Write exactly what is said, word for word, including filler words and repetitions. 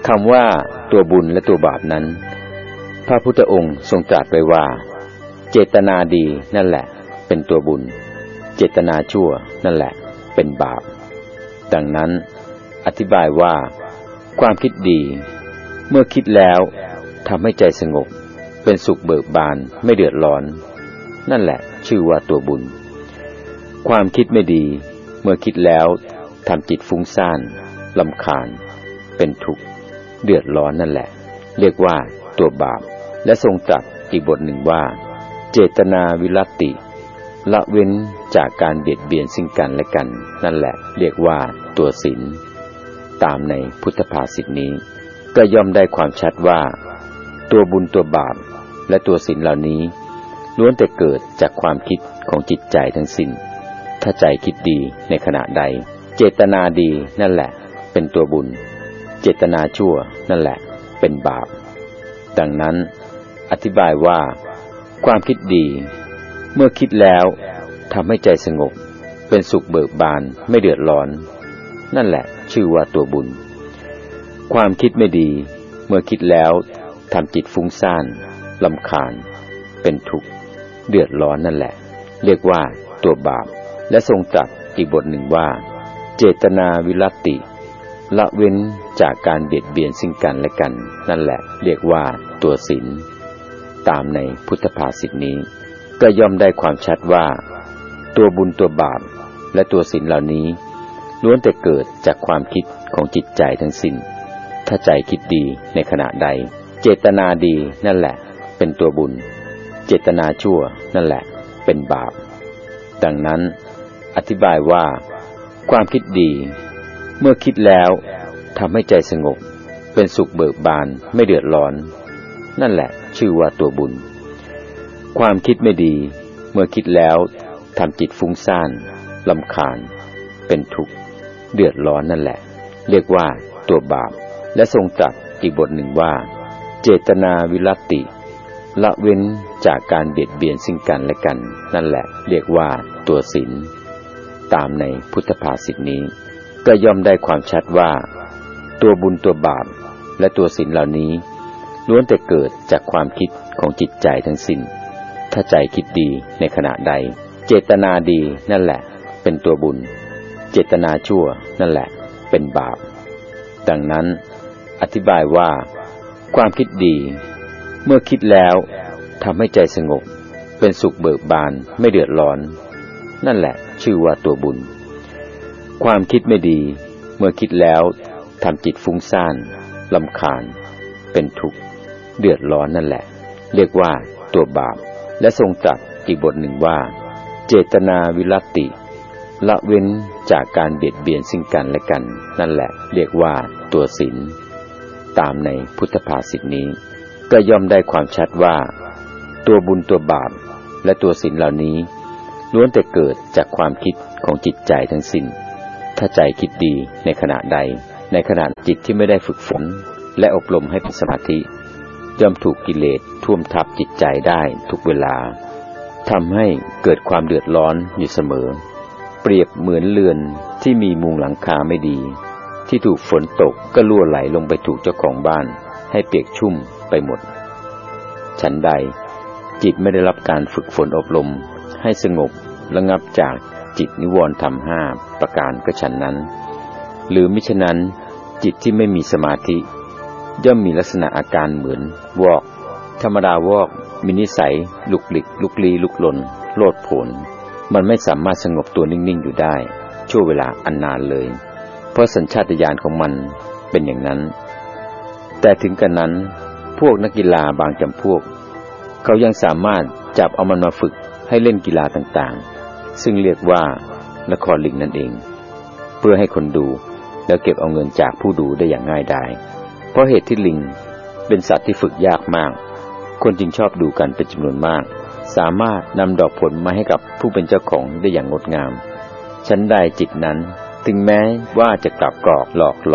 คำว่าตัวบุญและตัวบาปนั้นพระพุทธองค์ทรงตรัสไว้ว่าเจตนาดีนั่นแหละเป็นตัวบุญเจตนาชั่วนั่นแหละเป็นบาปดังนั้นอธิบายว่าความคิดดีเมื่อคิดแล้วทำให้ใจสงบเป็นสุขเบิกบานไม่เดือดร้อนนั่นแหละชื่อว่าตัวบุญความคิดไม่ดีเมื่อคิดแล้วทำจิตฟุ้งซ่านรำคาญเป็นทุกข์เดือดร้อนนั่นแหละเรียกว่าตัวบาปและทรงตรัสอีกบทหนึ่งว่าเจตนาวิรัตติละเว้นจากการเบียดเบียนซึ่งกันและกันนั่นแหละเรียกว่าตัวศีลตามในพุทธภาษิตนี้ก็ย่อมได้ความชัดว่าตัวบุญตัวบาปและตัวศีลเหล่านี้ล้วนแต่เกิดจากความคิดของจิตใจทั้งสิ้นถ้าใจคิดดีในขณะใดเจตนาดีนั่นแหละเป็นตัวบุญเจตนาชั่วนั่นแหละเป็นบาปดังนั้นอธิบายว่าความคิดดีเมื่อคิดแล้วทำให้ใจสงบเป็นสุขเบิกบานไม่เดือดร้อนนั่นแหละชื่อว่าตัวบุญความคิดไม่ดีเมื่อคิดแล้วทำจิตฟุ้งซ่านรำคาญเป็นทุกข์เดือดร้อนนั่นแหละเรียกว่าตัวบาปและทรงตรัสอีกบทหนึ่งว่าเจตนาวิรัตติละเว้นจากการเบียดเบียนซึ่งกันและกันนั่นแหละเรียกว่าตัวศีลตามในพุทธภาษิตนี้ก็ย่อมได้ความชัดว่าตัวบุญตัวบาปและตัวศีลเหล่านี้ล้วนแต่เกิดจากความคิดของจิตใจทั้งสิ้นถ้าใจคิดดีในขณะใดเจตนาดีนั่นแหละเป็นตัวบุญเจตนาชั่วนั่นแหละเป็นบาปดังนั้นอธิบายว่าความคิดดีเมื่อคิดแล้วทำให้ใจสงบเป็นสุขเบิกบานไม่เดือดร้อนนั่นแหละชื่อว่าตัวบุญความคิดไม่ดีเมื่อคิดแล้วทำจิตฟุ้งซ่านรำคาญเป็นทุกข์เดือดร้อนนั่นแหละเรียกว่าตัวบาปและทรงตรัสอีกบทหนึ่งว่าเจตนาวิรัตติละเว้นจากการเบียดเบียนซึ่งกันและกันนั่นแหละเรียกว่าตัวศีลตามในพุทธภาษิตนี้ก็ย่อมได้ความชัดว่าตัวบุญตัวบาปและตัวศีลเหล่านี้ล้วนแต่เกิดจากความคิดของจิตใจทั้งสิ้นถ้าใจคิดดีในขณะใดเจตนาดีนั่นแหละเป็นตัวบุญเจตนาชั่วนั่นแหละเป็นบาปดังนั้นอธิบายว่าความคิดดีเมื่อคิดแล้วทำให้ใจสงบเป็นสุขเบิกบานไม่เดือดร้อนนั่นแหละชื่อว่าตัวบุญความคิดไม่ดีเมื่อคิดแล้วทำจิตฟุ้งซ่านรำคาญเป็นทุกข์เดือดร้อนนั่นแหละเรียกว่าตัวบาปและทรงตรัสอีกบทหนึ่งว่าเจตนาวิรัตติละเว้นจากการเบียดเบียนซึ่งกันและกันนั่นแหละเรียกว่าตัวศีลตามในพุทธภาษิตนี้ก็ย่อมได้ความชัดว่าตัวบุญตัวบาปและตัวศีลเหล่านี้ล้วนแต่เกิดจากความคิดของจิตใจทั้งสิ้นถ้าใจคิดดีในขณะใดในขณะจิตที่ไม่ได้ฝึกฝนและอบรมให้เป็นสมาธิย่อมถูกกิเลสท่วมทับจิตใจได้ทุกเวลาทำให้เกิดความเดือดร้อนอยู่เสมอเปรียบเหมือนเรือนที่มีมุงหลังคาไม่ดีที่ถูกฝนตกก็รั่วไหลลงไปถูกเจ้าของบ้านให้เปียกชุ่มไปหมดฉันใดจิตไม่ได้รับการฝึกฝนอบรมให้สงบระงับจากจิตนิวรณ์ธรรมห้าประการก็ฉันนั้นหรือมิฉะนั้นจิตที่ไม่มีสมาธิย่อมมีลักษณะอาการเหมือนวอกธรรมดาวอกมีนิสัยลุกหลิกลุกลี้ลุกลนโลดโผนมันไม่สามารถสงบตัวนิ่งๆอยู่ได้ชั่วเวลาอันนานเลยเพราะสัญชาตญาณของมันเป็นอย่างนั้นแต่ถึงกระนั้นพวกนักกีฬาบางจำพวกเขายังสามารถจับเอามันมาฝึกให้เล่นกีฬาต่างๆซึ่งเรียกว่าละครลิงนั่นเองเพื่อให้คนดูแล้วเก็บเอาเงินจากผู้ดูได้อย่างง่ายดายเพราะเหตุที่ลิงเป็นสัตว์ที่ฝึกยากมากคนจึงชอบดูกันเป็นจำนวนมากสามารถนำดอกผลมาให้กับผู้เป็นเจ้าของได้อย่างงดงามชั้นใดจิตนั้นถึงแม้ว่าจะกลับกรอกหลอกหล